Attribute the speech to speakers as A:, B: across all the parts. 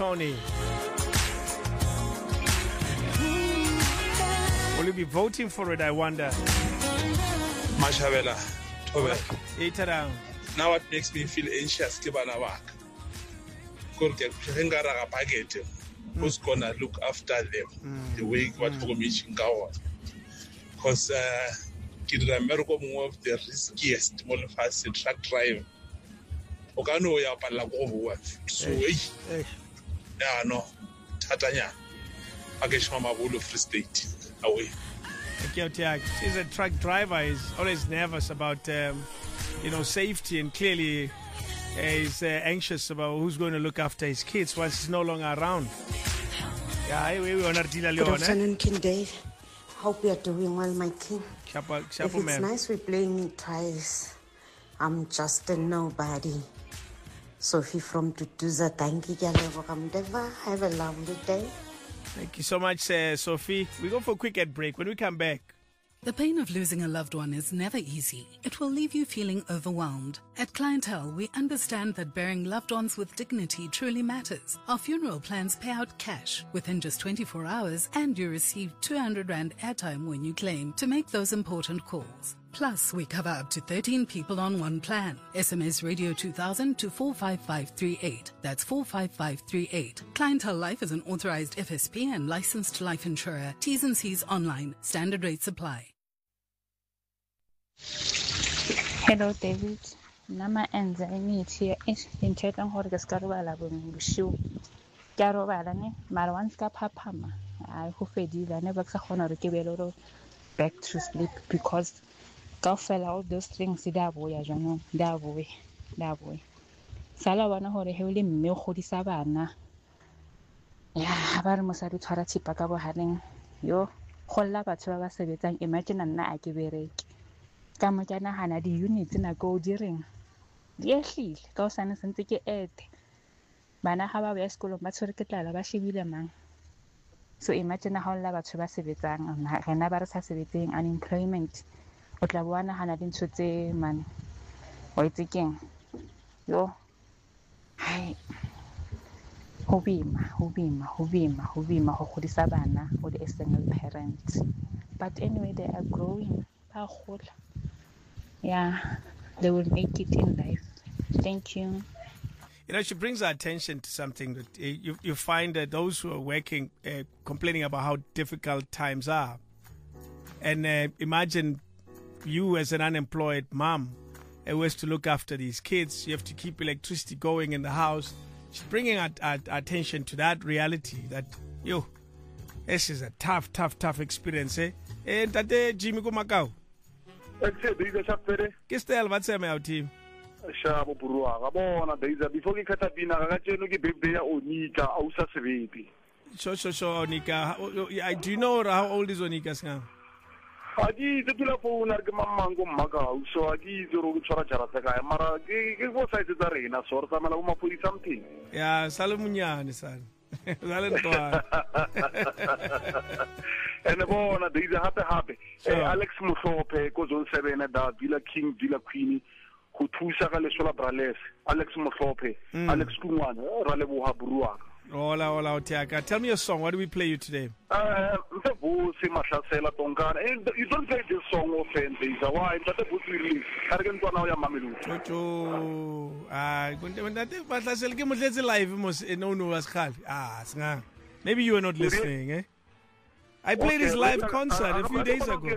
A: Tony. Will you be voting for it, I wonder?
B: Mashabela, Tobe.
A: Now
B: what makes me feel anxious, who's gonna look after them the way what because America more of the riskiest one of us in truck drive. Okano ya pala go so yeah no tatanya akeshwa mabulu Free State away.
A: She's a truck driver, is always nervous about safety, and clearly is anxious about who's going to look after his kids once he's no longer around.
C: Good afternoon, King Dave. Hope you're doing well, my king. If it's nice we're playing it twice, I'm just a nobody. Sophie from Tutuza, thank you. Have a lovely day.
A: Thank you so much, Sophie. We go for a quick ad break. When we come back,
D: the pain of losing a loved one is never easy. It will leave you feeling overwhelmed. At Clientele, we understand that burying loved ones with dignity truly matters. Our funeral plans pay out cash within just 24 hours, and you receive 200 Rand airtime when you claim to make those important calls. Plus, we cover up to 13 people on one plan. SMS Radio 2000 to 45538. That's 45538. Clientele Life is an authorized FSP and licensed life insurer. T's and C's online. Standard rates apply.
E: Hello, David. Nama enza imithi inthetha ngihore ke sikarobala bongishu. Karobala ne mara once ka phaphama. Ai ho fedile ne ba tsagona re ke beloro back to sleep because kaofela all those things da boya jwanong da boy sala bana hore he le mme o godisa bana ya ba re mosadi tshwara thipa ka bohareng yo golla batho ba sebetsang imagine nna a ke bereke ka mo kana hana di units na go direng di ehlile ka o sane sentse ke ete bana ga ba ya sekolo ba tshwere ke tlala ba shebile mang so imagine ha olla batho ba sebetsang rena ba re sa sebetseng unemployment o tla bona hana dintho tse man wa itse keng yo hai ho bima ho godisa bana ho the single parents, but anyway they are growing ba gola. Yeah, they will make it in life. Thank you.
A: She brings our attention to something that you find that those who are working complaining about how difficult times are, and imagine you as an unemployed mom who has to look after these kids. You have to keep electricity going in the house. She's bringing our attention to that reality that, this is a tough experience, eh? Tate Jimmy Kumakau. Kistel, what's our team?
F: Shabo Burua, Rabona, before we cut a bina, Onika, Ausa Seviti.
A: So, Onika. Do you know how old is Onika now?
F: Agi the Pilapo Nargamango Maga, so Agi Zuru Charaka, Mara, give what size is the arena, sort of Maluma put something.
A: Yeah, Salumunya, son.
F: And the bona, these are happy. Alex Musope goes on 7 at the Villa King, Villa Queenie, who two Sagalesola Brales, Alex Musope, Alex Kuman, Ralebu Habrua.
A: Hola, Tiaka. Tell me a song. What do we play you today?
F: And you don't play this song often. Why? That's a good release. I can't go now, Mamilu.
A: Maybe you were not listening, eh? I played his live concert a few days ago.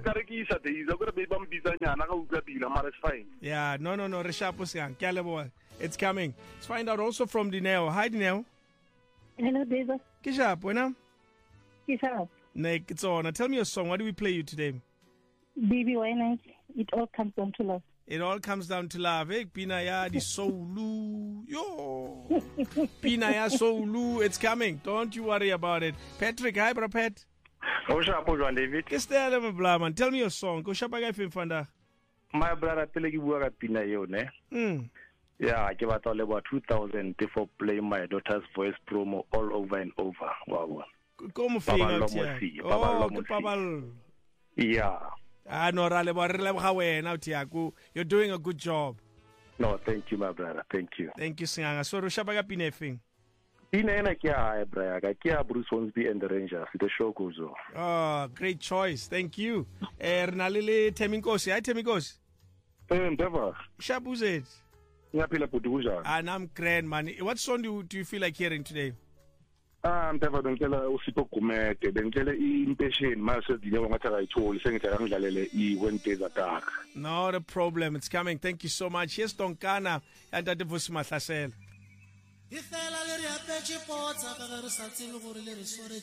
A: Yeah, no. It's coming. Let's find out also from Dineo. Hi, Dineo.
G: Hello, David.
A: Kishap, wena?
G: Kishap.
A: Nick, it's on. Now tell me a song. What do we play you today?
G: Baby Wine, it all comes down to love.
A: It all comes down to love. Eh? Pinaya di soulu. Yo. Pinaya soulu. It's coming. Don't you worry about it. Patrick, hi, bro, Pat.
F: David.
A: Tell me your song. Go shapa fanda.
F: My brother, Pelegi Buaga Pinayo, ne? Yeah, I give out all about 2,000 before playing my daughter's voice promo all over and over. Wow.
A: Come
F: Yeah.
A: You're doing a good job.
F: No, thank you, my brother. Thank you.
A: Thank you, Singanga. So, Rushabaga Pinefing.
F: Inena kia Brian, kia Bruce Hornsby and the Rangers. The show goes on.
A: Oh, great choice. Thank you. Ernalile Teminkosi. Hi Teminkosi.
F: Never.
A: Shabuzet.
F: Ngapila puduja.
A: And I'm grand man. What song do you feel like hearing today?
F: Never bengicela uSipho Gumede. Bengicela impatient mase dinyo ngathi akayitholi sengithela ngidlalele When Days Are Dark.
A: Not a problem. It's coming. Thank you so much. Here's Tonkana and Vusi Mahlasela.